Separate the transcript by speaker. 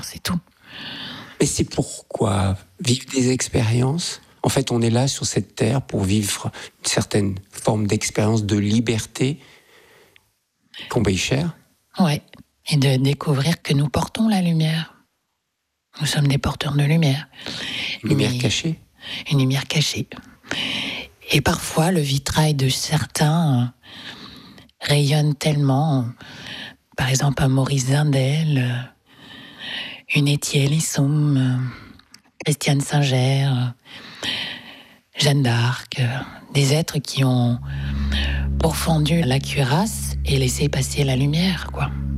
Speaker 1: C'est tout.
Speaker 2: Mais c'est pourquoi vivre des expériences. En fait, on est là sur cette terre pour vivre une certaine forme d'expérience de liberté qu'on paye cher.
Speaker 1: Ouais. Et de découvrir que nous portons la lumière. Nous sommes des porteurs de lumière.
Speaker 2: Une lumière cachée.
Speaker 1: Une lumière cachée. Et parfois, le vitrail de certains rayonne tellement. Par exemple, un Maurice Zindel, une Étienne Issoum, Christiane Singer, Jeanne d'Arc, des êtres qui ont pourfendu la cuirasse et laissé passer la lumière, quoi.